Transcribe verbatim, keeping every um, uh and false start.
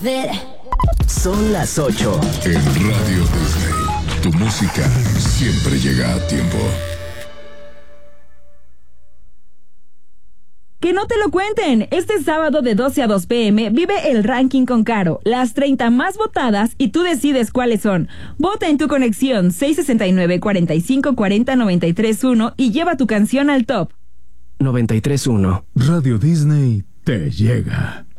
Son las ocho. En Radio Disney, tu música siempre llega a tiempo. Que no te lo cuenten. Este sábado de doce a dos pm vive el ranking con Caro. Las treinta más votadas y tú decides cuáles son. Vota en tu conexión seis sesenta y nueve, cuarenta y cinco, cuarenta, noventa y tres, uno y lleva tu canción al top. noventa y tres uno. Radio Disney te llega.